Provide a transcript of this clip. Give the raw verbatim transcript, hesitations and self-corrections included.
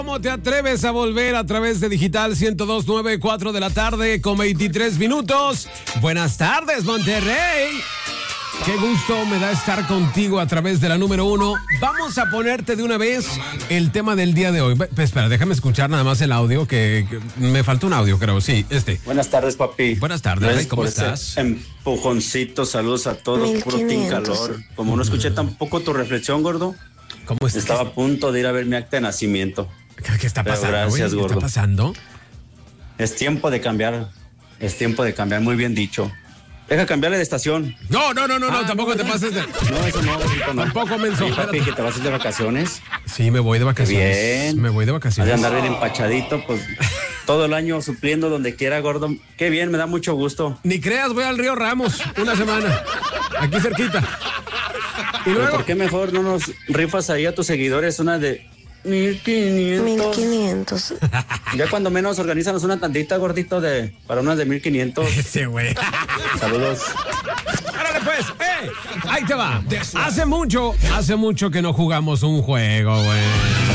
¿Cómo te atreves a volver a través de Digital ciento dos punto nueve, cuatro de la tarde con veintitrés minutos? Buenas tardes, Monterrey. Qué gusto me da estar contigo a través de la número uno. Vamos a ponerte de una vez el tema del día de hoy. Pues espera, déjame escuchar nada más el audio, que, que me faltó un audio, creo. Sí, este. Buenas tardes, papi. Buenas tardes, Gracias ¿cómo por estás? Ese empujoncito, saludos a todos, puro team calor. Como no escuché tampoco tu reflexión, gordo, ¿Cómo estás? estaba a punto de ir a ver mi acta de nacimiento. ¿Qué está Pero pasando? gracias, ¿Qué gordo. está pasando? Es tiempo de cambiar, es tiempo de cambiar, muy bien dicho. Deja cambiarle de estación. No, no, no, no, Ah, no, tampoco no, te no. pases de... No, eso no, gordito, no. Tampoco, menso. Oye, papi, Espérate. que te vas a ir de vacaciones. Sí, me voy de vacaciones. Bien. Me voy de Has vacaciones. de andar bien empachadito, pues todo el año supliendo donde quiera, gordo. Qué bien, me da mucho gusto. Ni creas, voy al Río Ramos una semana. Aquí cerquita. Y Pero luego... ¿por qué mejor no nos rifas ahí a tus seguidores una de mil quinientos? mil quinientos. Ya cuando menos organízanos una tantita, gordito, de para unas de mil quinientos. Ese güey. Saludos. Árale pues, ¡eh! Ahí te va. Hace mucho, hace mucho que no jugamos un juego, güey.